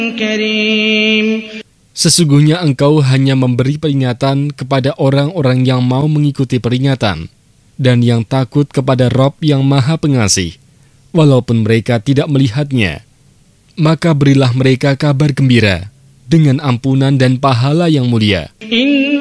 Sesungguhnya engkau hanya memberi peringatan kepada orang-orang yang mau mengikuti peringatan dan yang takut kepada Rabb yang Maha Pengasih, walaupun mereka tidak melihatnya. Maka berilah mereka kabar gembira dengan ampunan dan pahala yang mulia.